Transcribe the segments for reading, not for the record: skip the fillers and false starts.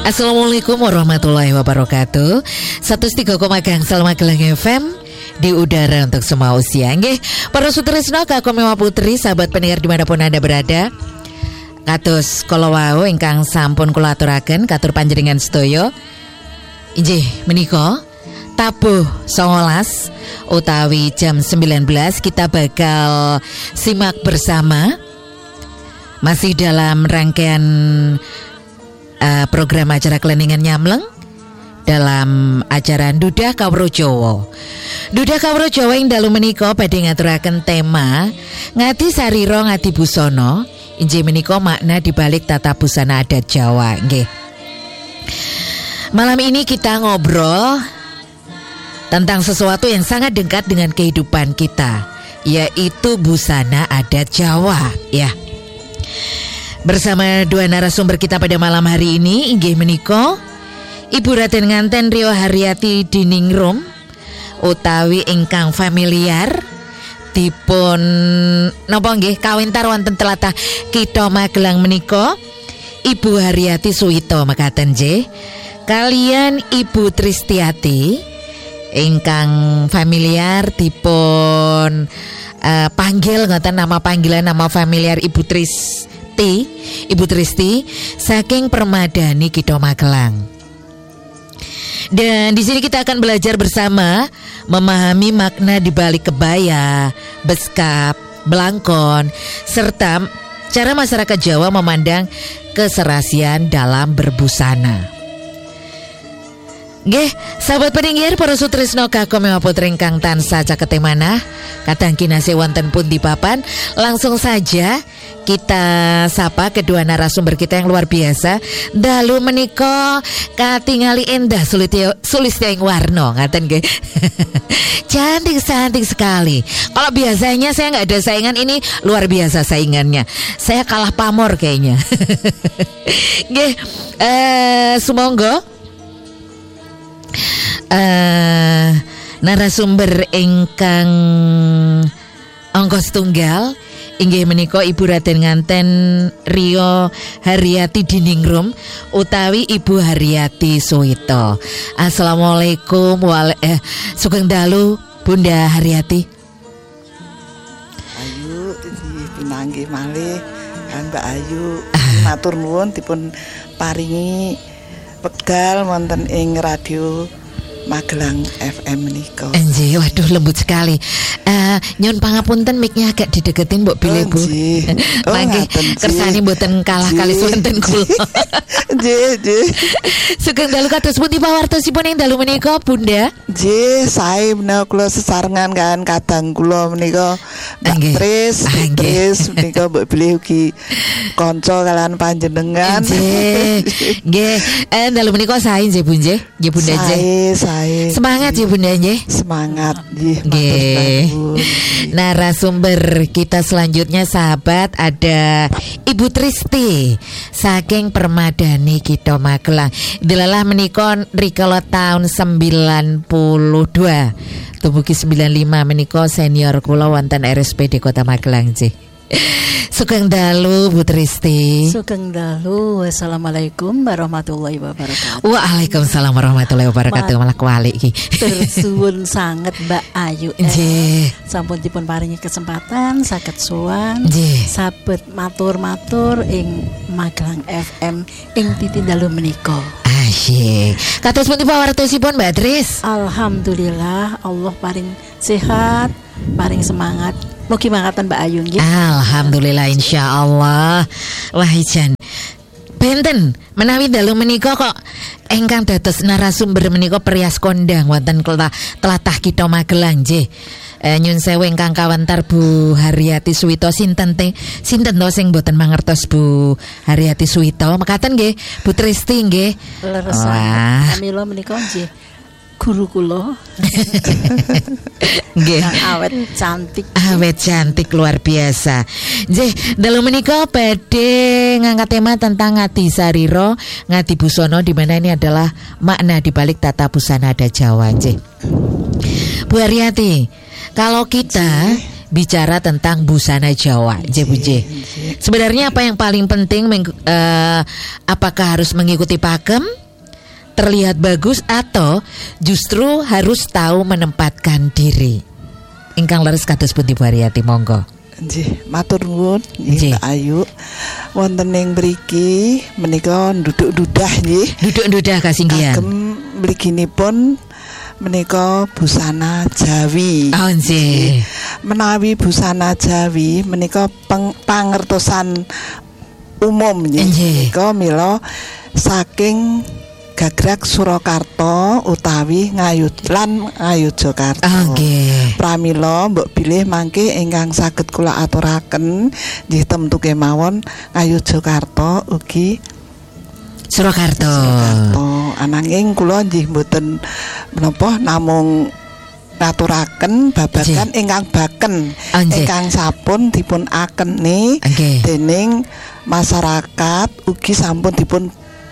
Assalamualaikum warahmatullahi wabarakatuh. 103,3 Magelang FM di udara untuk semua usia. Nggih, para sutresna kakung Mewah Putri, sahabat pendengar dimanapun Anda berada. Kados kala wau ingkang sampun kula aturaken katur panjenengan sedaya. Inggih menika tabuh 19 utawi jam 19 kita bakal simak bersama masih dalam rangkaian program acara Kleningan Nyamleng dalam acara Dudah Kawruh Jawa. Dudah Kawruh Jawa ing dalu menika badhe ngaturaken tema ngati sarira ngati busana. Inggih menika makna dibalik tata busana adat Jawa. Nggih. Malam ini kita ngobrol tentang sesuatu yang sangat dekat dengan kehidupan kita, yaitu busana adat Jawa, ya. Bersama dua narasumber kita pada malam hari ini, inggih menika Ibu Raden Nganten Rio Haryati Diningrum utawi ingkang familiar dipun napa nggih kawentar wonten tlatah Kitha Magelang menika Ibu Haryati Suwito mekaten nggih, kalian Ibu Tristiati ingkang familiar dipun panggil ngoten nama panggilan nama familiar Ibu Tristi saking Permadani Kitha Magelang. Dan di sini kita akan belajar bersama memahami makna di balik kebaya, beskap, belangkon, serta cara masyarakat Jawa memandang keserasian dalam berbusana. Nggih, sahabat pendengar para sutresna kakung Mewah Putri ingkang tansah caket manah kadang kinasih wonten pundi papan, langsung saja kita sapa kedua narasumber kita yang luar biasa. Dalu menika katingali endah Sulistya Warno ngaten nggih. Cantik sekali. Kalau biasanya saya nggak ada saingan, ini luar biasa saingannya. Saya kalah pamor kayaknya. Nggih, sumangga narasumber ingkang angka setunggal inggih menika Ibu Raden Nganten Rio Haryati Diningrum utawi Ibu Haryati Suwito. Assalamualaikum sugeng dalu Bunda Haryati. Ayu pinanggih malih kan Mbak Ayu, matur nuwun dipun paringi wekdal wonten ing radio Magelang FM menika. Nggih, waduh lembut sekali. Nyun pangapunten mic-nya agak dideketin Mbok Bile Bu. Mangke kersane mboten kalah kali wonten kula. Nggih. Sugeng dalu kados pundi pawartosipun ing dalu menika Bunda? Nggih, sae menawa kula sesarengan kan kadang kula menika Mbak Tris menika Mbok Bile ugi kanca kalian panjenengan. Nggih, dalu menika sae nggih Bu nggih. Nggih Bunda nggih. Semangat ya Bunda nggih. Semangat nggih. Narasumber kita selanjutnya sahabat ada Ibu Tristi saking Permadani Kitha Magelang. Dilalah menika rikala tahun 92 dumugi 95 menika senior kula wonten RSPD Kota Magelang nggih. Sugeng dalu Bu Tristi. Sugeng dalu. Wassalamualaikum warahmatullahi wabarakatuh. Waalaikumsalam warahmatullahi wabarakatuh. Malah kuali iki. Tersuwun sanget Mbak Ayu. Nggih. Sampun dipun paringi kesempatan saged sowan. Sabet matur-matur ing Magelang FM ing titik dalu menika. Asyik. Kados pundi pawartosipun Mbak Tris? Alhamdulillah Allah paring sehat, paring semangat. Mugi mangatan Mbak Ayu nggih. Alhamdulillah insyaallah. Wah ijan benten menawi dalu menika kok ingkang dados narasumber menika perias kondang wonten tlatah Kitha Magelang nggih. Nyun sewu ingkang kawentar Bu Haryati Suwito sinten to sing boten mangertos Bu Haryati Suwito mekaten nggih Bu Tristi nggih. Leresan kamila menika nggih guru kula. Nggih. Awet cantik luar biasa. Nggih, dalu menika badhe ngangkat tema tentang ngati sarira, ngati busana, di mana ini adalah makna di balik tata busana adat Jawa nggih. Bu Haryati, kalau kita bicara tentang busana Jawa. Sebenarnya apa yang paling penting apakah harus mengikuti pakem, terlihat bagus, atau justru harus tahu menempatkan diri? Ingkang leres kados pundi Bu Haryati, monggo. Nggih, matur nuwun Mbak Ayu. Wonten ing mriki menika nduduk-ndudah nggih. Nduduk-ndudah kasinggihan. Kagem mliginipun menika busana Jawi. Oh nggih. Menawi busana Jawi menika pangertosan umum nggih. Menika mila saking Gagrag Surakarta utawi Ngayogyakarta. Nggih. Pramila mbok bilih mangke ingkang saged kula aturaken nggih temtu kemawon Ngayogyakarta ugi Surakarta. Ananging kula nggih mboten menapa namung ngaturaken babagan ingkang baken ingkang sampun dipun akeni dening masyarakat ugi sampun dipun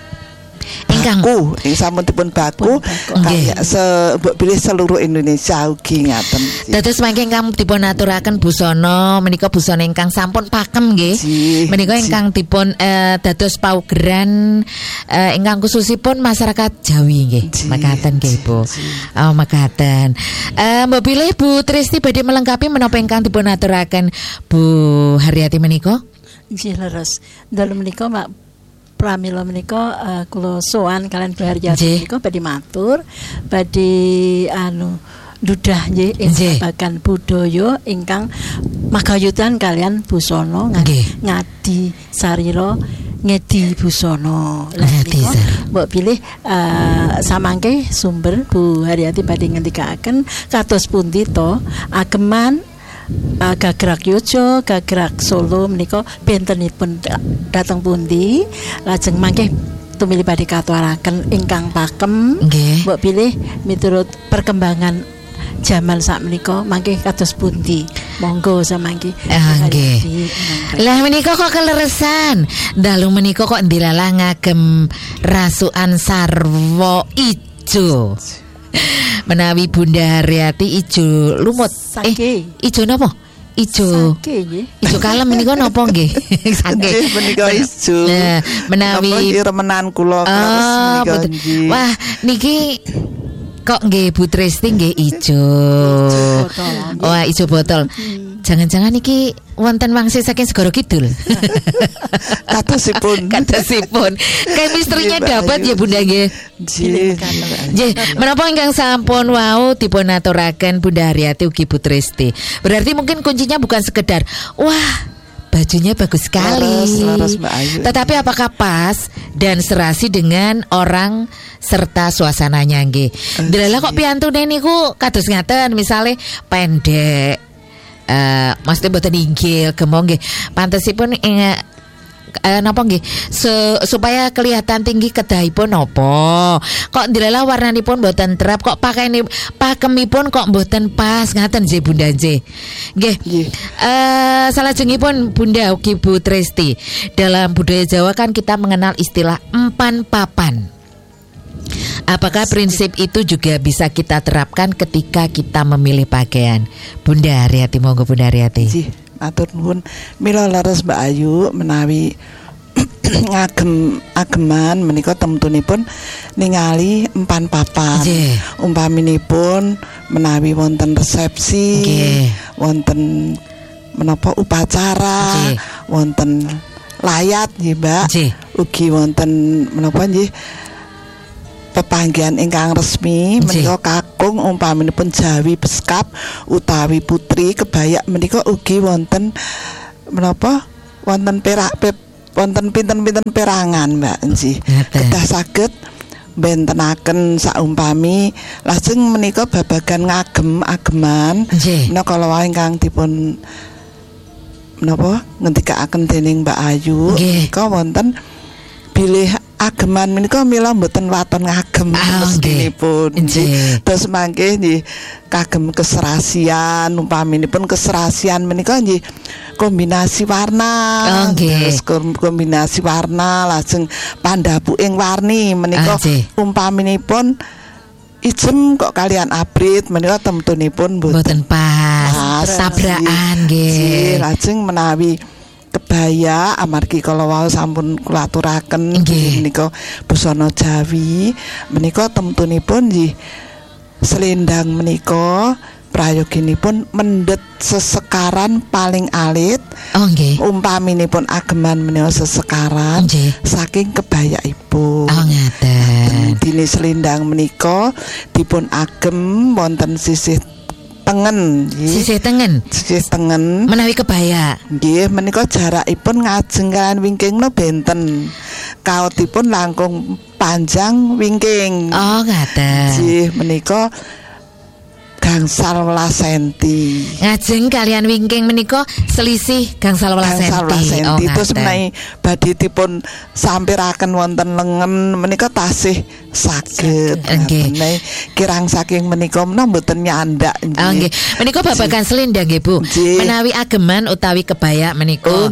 sampun dipun baku kaya pilih seluruh Indonesia ugi ngaten. Dados mangke ingkang dipun aturaken busana menika busana ingkang sampun pakem nggih. Menika ingkang dipun dados paugeran ingkang khususipun masyarakat Jawi nggih. Makaten nggih Bu. Oh makaten. Mbok bilih Bu Tristi badhe melengkapi menapa ingkang dipun aturaken Bu Haryati menika? Nggih leres. Dalem menika pramila menika kula sowan kalian Bu Haryati menika badhe matur badhe dudah nggih ing babagan budaya ingkang magayutan kalian busana ngadi sarira ngedi busana. Lah menika mbok pilih samangke sumber Bu Haryati badhe ngendikaken kados pundi to ageman Gagrag Yojo, Gagrag Solo menika bentenipun dateng pundi, lajeng mangke tumili badhe katuraken ingkang pakem. Mbok pilih miturut perkembangan jaman sak menika mangke kados pundi. Monggo samangke. Nggih. Lah menika kok keleresan. Dalu menika kok ndilalah ngagem rasukan sarwa ijo. Menawi Bunda Haryati ijo lumut. Ijo napa? Ijo. Ijo kalem menika napa nggih? Sake. Menika ijo. Nah, menawi remenan kula menika nggih. Wah, niki kok nggih Bu Tristi nggih ijo. Wah, ijo botol. Jangan-jangan iki wonten wangsit saking Segara Kidul. Katosipun. Chemistry-nya dapat ya Bunda nggih. Nggih, menapa ingkang sampun wau dipun aturaken Bunda Haryati ugi Bu Tristi. Berarti mungkin kuncinya bukan sekedar wah bajunya bagus sekali, tetapi apakah pas dan serasi dengan orang serta suasananya nggih. Delala kok piantune niku kados ngaten, misale pendek, maksudnya mboten inggil, gemong nggih. Pantesipun napa nggih supaya kelihatan tinggi kedahipun napa. Kok ndelala warnanipun mboten trep, kok pakemipun kok mboten pas ngaten nggih Bunda nggih. Salajengipun Bunda ugi Bu Tristi, dalam budaya Jawa kan kita mengenal istilah empan papan. Apakah prinsip itu juga bisa kita terapkan ketika kita memilih pakaian? Bunda Haryati, monggo Bunda Haryati. Matur nuwun. Mila leres Mbak Ayu menawi ageman menika temtunipun ningali empan papan. Umpaminipun menawi wonten resepsi, wonten menapa upacara, wonten layat nggih Mbak. Ugi wonten menapa nggih pepanggihan ingkang resmi menika kakung umpaminipun Jawi Beskap utawi putri kebaya menika ugi wonten menapa wonten wonten pinten-pinten perangan Mbak nggih. Kedah saged bentenaken saumpami lajeng menika babagan ngagem-ageman menika kala ingkang dipun menapa ngendikaaken dening Mbak Ayu menika wonten bilih ageman menika mila mboten waton ngagem mestinipun. Terus mangke nggih kagem keserasian, umpaminipun keserasian menika nggih kombinasi warna. Terus kombinasi warna lajeng pandhapuking warni menika umpaminipun ijem kok kalian abrit menika temtunipun Mboten pas. Tabrakan nggih. Lajeng menawi kebaya amargi kala wau sampun kula aturaken menika busana Jawi menika temtunipun nggih selendang menika prayoginipun mendhet sesekaran paling alit. Oh nggih. Umpaminipun ageman menika sesekaran saking kebayaipun. Oh ngaten. Dene selendang menika dipun agem wonten sisih tengen nggih. Sisih tengen. Sisih tengen menawi kebaya. Nggih, menika jarakipun ngajeng kalian wingkingna benten. Kaotipun langkung panjang wingking. Oh ngaten. Nggih, menika gangsal 12 senti. Ngajeng kalian wingking menika selisih gangsal 12 senti. Oh, terus menawi badhe dipun sampiraken wonten lengen menika tasih saged. Nggih. Kirang saking menika menawi mboten nyandak nggih. Oh nggih. Menika babagan selendang nggih Bu. Menawi ageman utawi kebaya menika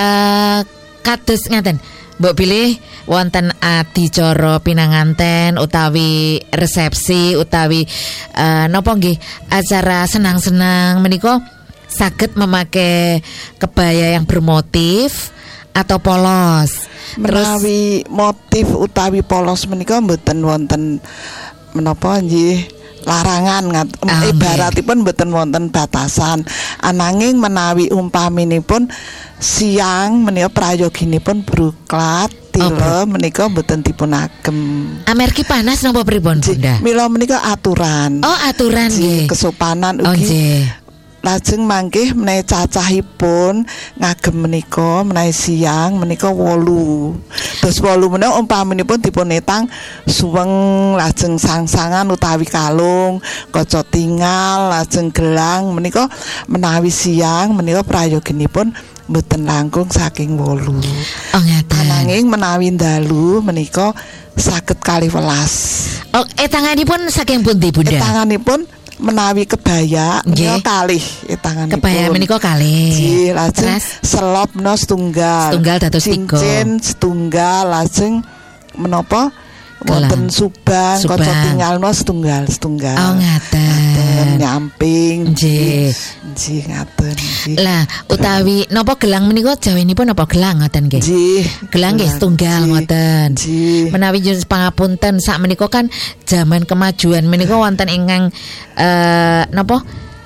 kados ngaten. Mbok pilih wonten adicara pinanganten utawi resepsi utawi napa nggih acara senang-senang menika saged memakai kebaya yang bermotif atau polos. Menawi motif utawi polos menika mboten wonten menapa nggih larangan ibaratipun mboten wonten batasan. Ananging menawi umpaminipun siang menika prayoginipun bruklat tila menika mboten dipun agem. Amargi panas napa pripun Bunda? Mila menika aturan. Oh, aturan nggih. Kesopanan ugi. Lajeng mangkih menawi cacahipun ngagem menika menawi siang menika 8. Terus 8 menika umpaminipun dipun etang suweng lajeng sangsangan utawi kalung, kaca tingal, lajeng gelang menika menawi siang menika prayoginipun mboten langkung saking 8. Oh ngaten. Ananging menawi dalu menika saged 12. Oh, etanganipun saking pundi Bunda? Etanganipun menawi kebaya menika kalih etanganipun. Kebaya menika kalih. Nggih, lajeng selop menika setunggal. Setunggal dados 3. Cincin setunggal lajeng menapa wonten subang kaca tinggal menika setunggal. Oh ngaten. Nyamping. Nggih. Nggih ngaten nggih. Lah utawi napa gelang menika jawenipun napa gelang ngoten nggih? Nggih. Gelang nggih setunggal ngoten. Menawi nyuwun pangapunten sak menika kan zaman kemajuan menika wonten ingkang napa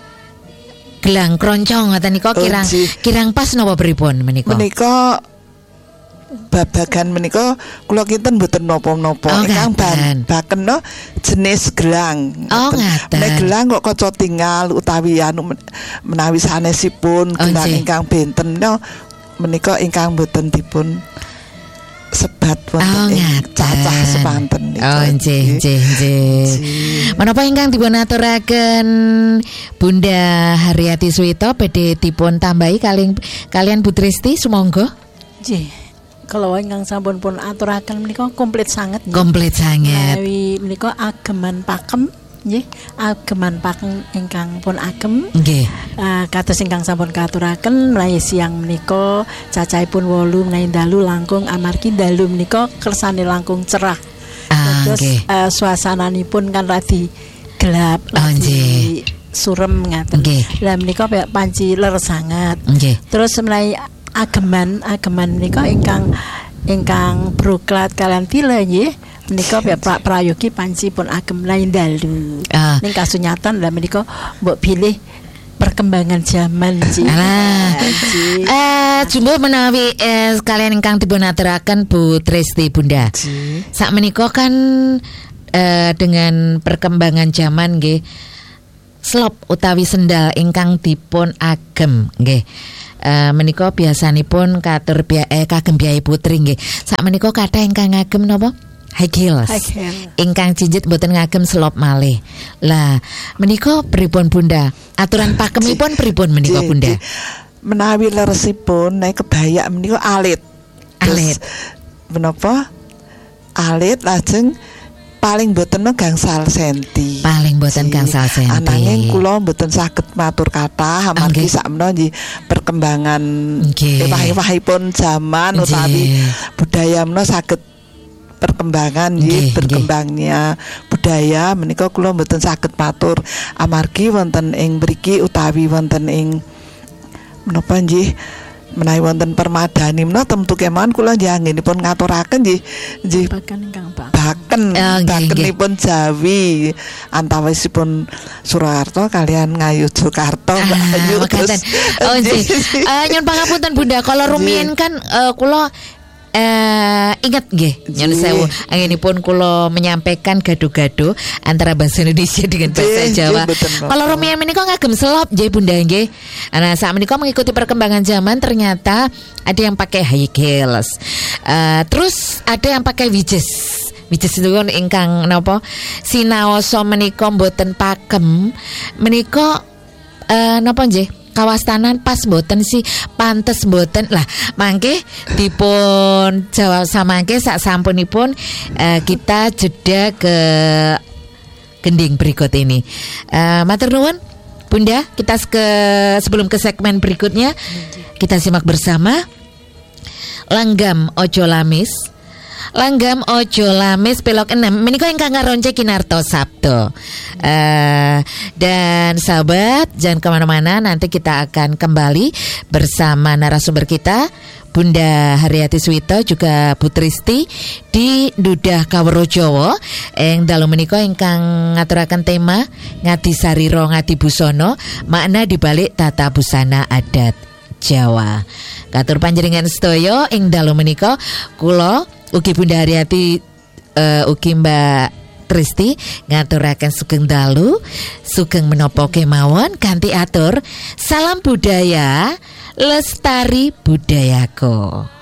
gelang kroncong ngoten nika kirang pas napa pripun menika? Menika babagan menika kula kinten mboten napa-napa ingkang bakena jenis gelang. Oh ngaten. Nek gelang kok kaca tinggal utawi anu menawi sanesipun gelang ingkang benten menika ingkang mboten dipun sebat wonten cacah semanten. Oh nggih nggih. Menapa ingkang dipun aturaken Bunda Haryati Suwito badhe dipun tambahi kalian Bu Tristi sumangga. Nggih. Kalau ingkang sampun pun aturaken menika komplit sanget. Komplit sanget. Menika ageman pakem nggih, ageman pakem ingkang pun agem. Nggih. Kados ingkang sampun katuraken menawi siang menika cacahipun 8 menawi dalu langkung amargi dalu menika kersane langkung cerah. Terus suasananipun kan radi gelap, radi surem ngaten. Lah menika panci ler sangat. Terus menawi ageman menika ingkang broklat kalian tila nggih menika prayogi panci pun agem lain dalu. Ning kasunyatan lah menika mbok pilih perkembangan zaman nggih. Jumbo menawi kalian ingkang dipun aturaken Bu Tristi Bunda. Sak menika kan dengan perkembangan zaman nggih slop utawi sendal ingkang dipun agem nggih. Menika biasanipun katur kagem biaya putri nggih. Sak menika kathah ingkang ngagem napa? High heels. Ingkang jinjit mboten ngagem selop malih. Lah menika pripun Bunda? Aturan pakemipun pripun menika Bunda? Menawi leresipun nek kebaya menika alit. Alit. Menapa? Alit lajeng paling mboten gangsal senti. Paling mboten gangsal senti. Ananging kula mboten saged matur kathah amargi sakmenawa nggih perkembangan wah-wahipun zaman utawi budaya menawa saged perkembangan Nggih, berkembangnya budaya menika kula mboten saged matur amargi wonten ing mriki utawi wonten ing menapa nggih menawi wonten permadani menawa temtu kemawon kula nggih anggenipun ngaturaken nggih Bakan ingkang bakenipun Jawi antawisipun Surakarta kalian Ngayu Jogarta Mbak Ayu makaten. Oh nggih. Nyun pangapunten Bunda, kalau rumiyin kan kula ingat nggih nyun sewu anggenipun kula menyampaikan gado-gado antara bahasa Indonesia dengan bahasa Jawa. Kalau rumiyin menika ngagem selop nggih Bunda nggih. Nah saat menika mengikuti perkembangan zaman ternyata ada yang pakai high heels. Terus ada yang pakai wijes itu kan ingkang napa sinaosa menika mboten pakem menika napa nggih kawastanan pas mboten sih pantes mboten lah mangke dipun jawab samangke sak sampunipun kita jeda ke gending berikut ini. Matur nuwun Bunda, kita sebelum ke segmen berikutnya kita simak bersama Langgam Ojo Lamis. Langgam Ojo Lamis belok 6 menika ingkang ngaronce Kinarto Sabdo. Dan sahabat jangan kemana-mana, nanti kita akan kembali bersama narasumber kita Bunda Haryati Suwito juga Bu Tristi di Dudah Kawerojowo ing dalu menika ingkang ngaturaken tema Ngadi Sariro Ngadi Busono, makna dibalik tata busana adat Jawa. Katur panjenengan sedaya ing dalu menika kula ugi Bunda Haryati ugi Mbak Tristi ngaturaken sugeng dalu, sugeng menapa kemawon kanthi atur salam budaya lestari budayaku.